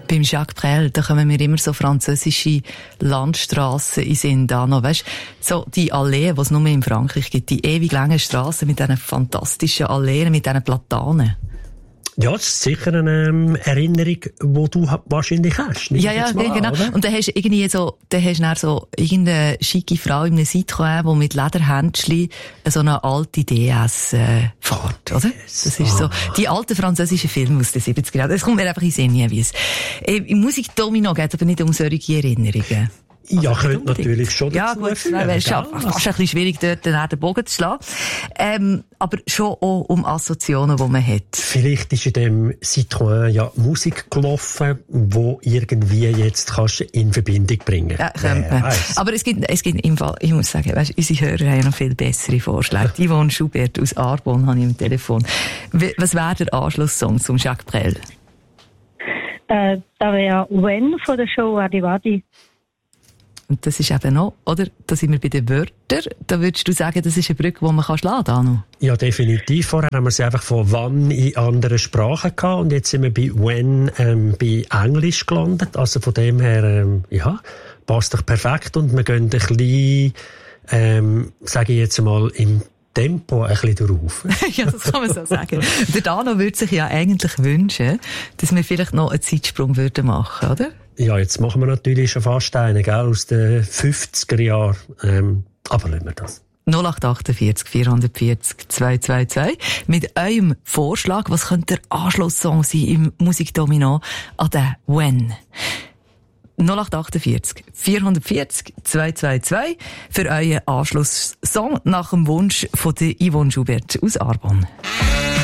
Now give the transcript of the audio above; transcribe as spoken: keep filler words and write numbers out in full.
Beim Jacques Brel, da kommen mir immer so französische Landstrassen in Sinn da noch, weißt, so die Alleen, die es nur in Frankreich gibt, die ewig langen Strassen mit diesen fantastischen Alleen, mit diesen Platanen. Ja, das ist sicher eine ähm, Erinnerung, die du wahrscheinlich hast. Ja, ja, mal, genau. Oder? Und dann hast du irgendwie so, dann hast du dann so irgendeine schicke Frau in einem Citroën, die mit Lederhändchen so eine alte D S äh, fährt, oder? Das ist so, die alten französischen Filme aus den siebziger Jahren. Das kommt mir einfach in den Sinn, wie es. Äh, Im Musikdomino geht es aber nicht um solche Erinnerungen. Ja, könnte natürlich schon ja, dazu gut, führen. Ja, es ist fast ein bisschen schwierig, dort den Bogen zu schlagen. Ähm, aber schon auch um Assoziationen, die man hat. Vielleicht ist in dem Citroën ja Musik gelaufen, die irgendwie jetzt kannst in Verbindung bringen kannst. Ja, ja. Aber es gibt, es gibt im Fall, ich muss sagen, weißt, unsere Hörer haben ja noch viel bessere Vorschläge. Yvonne Schubert aus Arbon habe ich im Telefon. Was wäre der Anschlusssong zum Jacques Brel? Äh, da wäre When von der Show Wadi Wadi. Und das ist eben noch, oder? Da sind wir bei den Wörtern. Da würdest du sagen, das ist eine Brücke, die man schlagen kann, Danu? Ja, definitiv. Vorher haben wir sie einfach von wann in anderen Sprachen gehabt. Und jetzt sind wir bei when, ähm, bei Englisch gelandet. Also von dem her, ähm, ja, passt doch perfekt. Und wir gehen ein bisschen, ähm, sage ich jetzt mal, im Tempo ein bisschen drauf. Ja, das kann man so sagen. Der Danu würde sich ja eigentlich wünschen, dass wir vielleicht noch einen Zeitsprung würden machen, oder? Ja, jetzt machen wir natürlich schon fast einen, gell, aus den fünfziger Jahren. Ähm, aber lassen wir das. null acht achtundvierzig vierhundertvierzig zweihundertzweiundzwanzig mit eurem Vorschlag, was könnte der Anschlusssong sein im Musikdomino an den When? null acht achtundvierzig vierhundertvierzig zweihundertzweiundzwanzig für euren Anschlusssong nach dem Wunsch von der Yvonne Schubert aus Arbon.